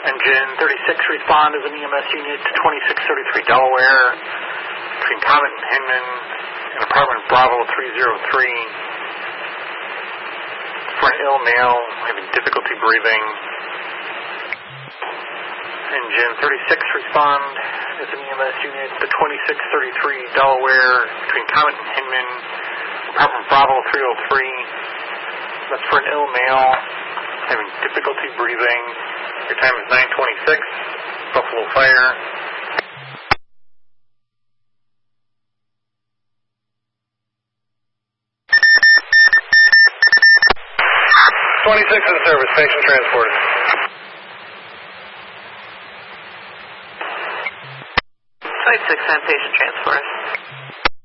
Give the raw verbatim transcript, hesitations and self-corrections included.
Engine thirty-six, respond as an E M S unit to twenty-six thirty-three Delaware, between Comet and Hinman, in apartment Bravo three oh three, for an ill male having difficulty breathing. Engine thirty-six, respond as an E M S unit to twenty-six thirty-three Delaware, between Comet and Hinman, apartment Bravo three oh three, that's for an ill male having difficulty breathing. Your time is nine twenty-six, Buffalo Fire. twenty-six in service, patient transported. twenty-six on patient transport.